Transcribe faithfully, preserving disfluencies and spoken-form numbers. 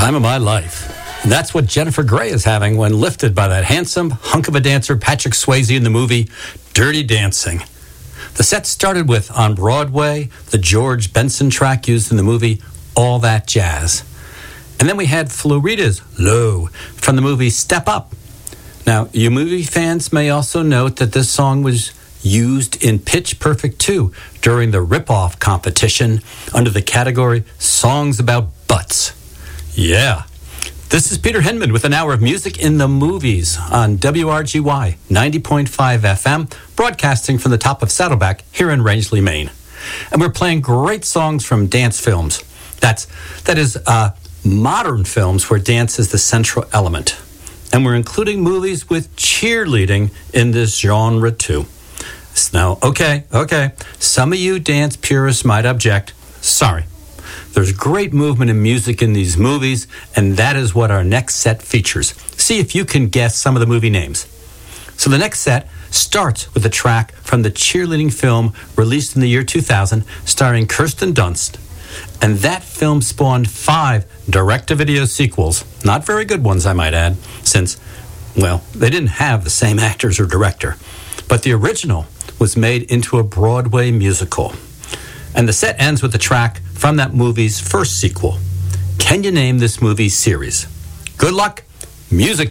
time of my life. And that's what Jennifer Grey is having when lifted by that handsome hunk of a dancer Patrick Swayze in the movie Dirty Dancing. The set started with On Broadway, the George Benson track used in the movie All That Jazz. And then we had Florida's Low from the movie Step Up. Now, you movie fans may also note that this song was used in Pitch Perfect two during the Rip-Off competition under the category Songs About Butts. Yeah. This is Peter Hinman with an hour of music in the movies on W R G Y ninety point five F M, broadcasting from the top of Saddleback here in Rangeley, Maine. And we're playing great songs from dance films. That's, that is, uh, modern films where dance is the central element. And we're including movies with cheerleading in this genre too. Now, okay, okay, some of you dance purists might object. Sorry. There's great movement and music in these movies, and that is what our next set features. See if you can guess some of the movie names. So the next set starts with a track from the cheerleading film released in the year two thousand, starring Kirsten Dunst. And that film spawned five direct-to-video sequels. Not very good ones, I might add, since, well, they didn't have the same actors or director. But the original was made into a Broadway musical. And the set ends with a track from that movie's first sequel. Can you name this movie's series? Good luck. Music.